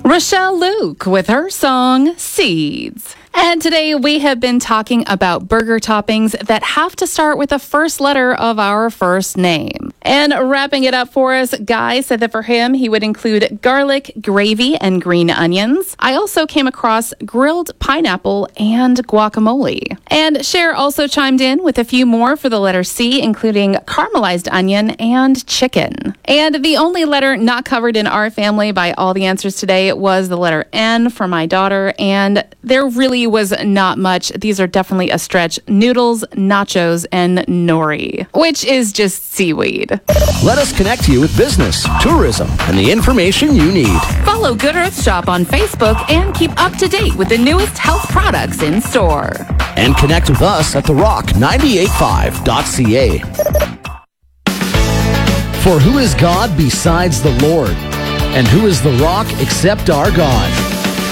Rochelle Luke with her song Seeds. And today we have been talking about burger toppings that have to start with the first letter of our first name. And wrapping it up for us, Guy said that for him, he would include garlic, gravy, and green onions. I also came across grilled pineapple and guacamole. And Cher also chimed in with a few more for the letter C, including caramelized onion and chicken. And the only letter not covered in our family by all the answers today was the letter N for my daughter, and there really was not much. These are definitely a stretch. Noodles, nachos, and nori, which is just seaweed. Let us connect you with business, tourism, and the information you need. Follow Good Earth Shop on Facebook and keep up to date with the newest health products in store. And connect with us at therock985.ca. For who is God besides the Lord? And who is the rock except our God?